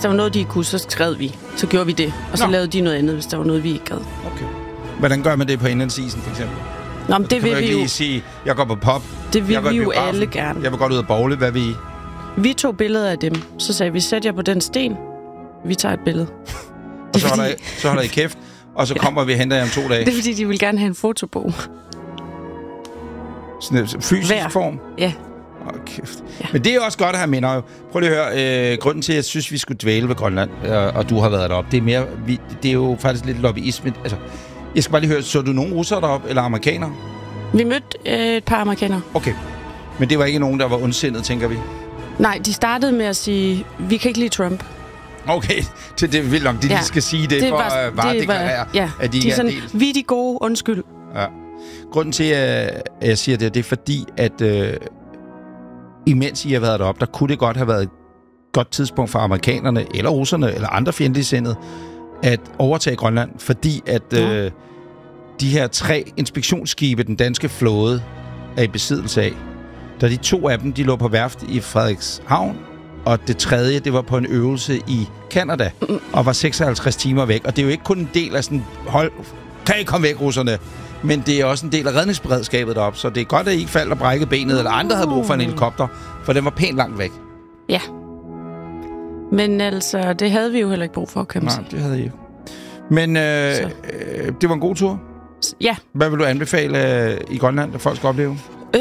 der var noget, de ikke kunne, så skrev vi. Så gjorde vi det. Og så lavede de noget andet, hvis der var noget, vi ikke gad. Okay. Hvordan gør man det på indlandsisen, for eksempel? Nå, men det vil vi jo... lige sige, jeg går på pop. Det vil vi jo alle gerne. Jeg vil godt ud og bowle. Hvad vil I? Vi tog billeder af dem. Så sagde vi, sæt jer på den sten. Vi tager et billede. Og så holder I kæft. Og så kommer vi og henter jer om 2 dage. Det er fordi, de vil gerne have en fotobog. Sådan en fysisk form? Ja. Kæft. Ja. Men det er også godt at have minder jo. Prøv lige at høre. Grunden til, at jeg synes, vi skulle dvæle ved Grønland, og du har været deroppe, det er mere... det er jo faktisk lidt lobbyisme. Altså, jeg skal bare lige høre, så du nogen russere deroppe, eller amerikanere? Vi mødte et par amerikanere. Okay. Men det var ikke nogen, der var ondsindet, tænker vi? Nej, de startede med at sige, vi kan ikke lide Trump. Okay, det er vildt nok, de skal sige det for at varedeklarere, at de ikke er sådan, vi er de gode, undskyld. Ja. Grunden til, at jeg siger det er fordi, at imens I har været deroppe, der kunne det godt have været et godt tidspunkt for amerikanerne, eller russerne, eller andre fjendtligsindede, at overtage Grønland, fordi at de her 3 inspektionsskibe, den danske flåde, er i besiddelse af. Da de 2 af dem, de lå på værft i Frederikshavn, og det 3. det var på en øvelse i Canada, og var 56 timer væk. Og det er jo ikke kun en del af sådan, kan I komme væk, russerne? Men det er også en del af redningsberedskabet deroppe, så det er godt, at I ikke faldt og brækkede benet, eller andre havde brug for en helikopter, for den var pænt langt væk. Ja. Men altså, det havde vi jo heller ikke brug for, kan man sige. Nej, det havde I ikke. Men det var en god tur? Ja. Hvad vil du anbefale i Grønland, at folk skal opleve?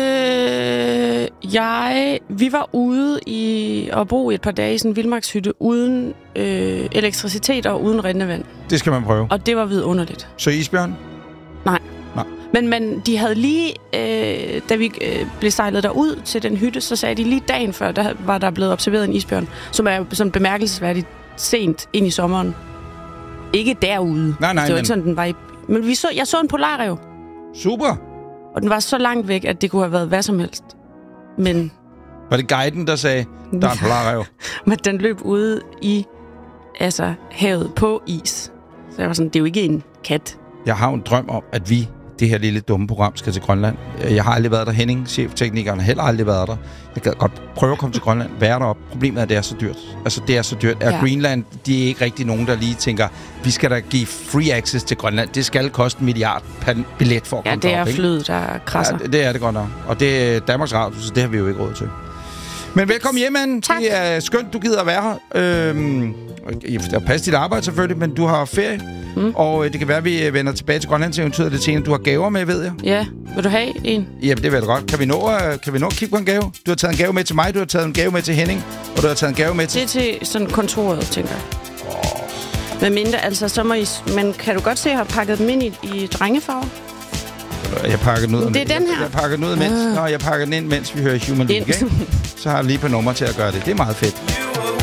Vi var ude og bo i et par dage i sådan en vildmarkshytte uden elektricitet og uden rindende vand. Det skal man prøve. Og det var vidunderligt. Så isbjørn? Nej. Men de havde lige, da vi blev sejlet derud til den hytte, så sagde de lige dagen før, der var der blevet observeret en isbjørn, som er sådan bemærkelsesværdigt sent ind i sommeren. Ikke derude. Nej, det var ikke sådan, den var i... Men jeg så en polarræv. Super. Og den var så langt væk, at det kunne have været hvad som helst. Men... Var det guiden, der sagde, der er en polarræv? Men den løb ude i havet på is. Så jeg var sådan, det er jo ikke en kat. Jeg har en drøm om, at vi, det her lille dumme program, skal til Grønland. Jeg har aldrig været der. Henning, chefteknikeren, har heller aldrig været der. Jeg kan godt prøve at komme til Grønland, være deroppe. Problemet er, at det er så dyrt. Altså, det er så dyrt. Ja. Greenland, de er ikke rigtig nogen, der lige tænker, vi skal da give free access til Grønland. Det skal koste 1 milliard per billet for at komme derop. Ja, det er flyet, der krasser. Ja, det er det godt nok. Og det er Danmarks Radio, så det har vi jo ikke råd til. Men velkommen hjem, Anne. Tak. Det er skønt, du gider at være her. Pas dit arbejde selvfølgelig, men du har ferie. Og det kan være, at vi vender tilbage til Grønlandseventyret lidt senere. Du har gaver med, ved jeg. Ja, vil du have en? Ja, det vil jeg da godt. Kan vi nå at kigge på en gave? Du har taget en gave med til mig, du har taget en gave med til Henning, og du har taget en gave med til... Det er til sådan kontoret, tænker jeg. Med mindre, altså, så må I... Men kan du godt se, at jeg har pakket dem ind i drengefarver? Jeg pakker den ud. Det er den her. Jeg pakker den ud, jeg pakker den ind, mens vi hører Human League. Så har jeg lige på nummer til at gøre det. Det er meget fedt.